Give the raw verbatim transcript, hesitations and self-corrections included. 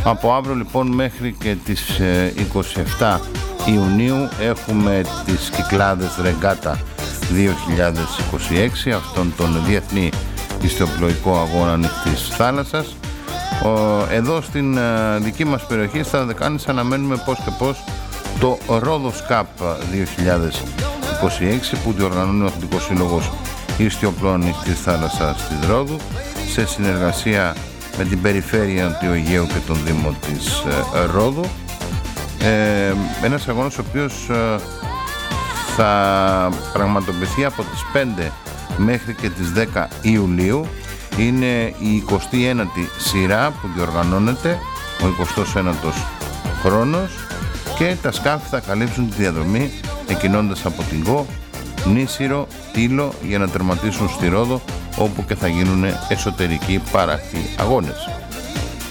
Από αύριο λοιπόν μέχρι και τις είκοσι επτά Ιουνίου έχουμε τις Κυκλάδες Ρεγκάτα δύο χιλιάδες είκοσι έξι, αυτόν τον διεθνή ιστιοπλοϊκό αγώνα ανοιχτής θάλασσας. Εδώ στην δική μας περιοχή στα Δεκάνησα αναμένουμε πώς και πώς το Ρόδος Cup δύο χιλιάδες είκοσι έξι που διοργανώνει ο Αθλητικός Σύλλογος Ιστιοπλοϊκών ανοιχτής θάλασσας της Ρόδου σε συνεργασία με την Περιφέρεια του Αιγαίου και τον Δήμο της Ρόδου. Ε, ένας αγώνας ο οποίος ε, θα πραγματοποιηθεί από τις πέντε μέχρι και τις δέκα Ιουλίου. Είναι η εικοστή ένατη σειρά που διοργανώνεται, ο εικοστός ένατος χρόνος, και τα σκάφη θα καλύψουν τη διαδρομή εκκινώντας από την Γο, Νήσυρο, Τήλο για να τερματίσουν στη Ρόδο, όπου και θα γίνουν εσωτερικοί παρακτοί αγώνες.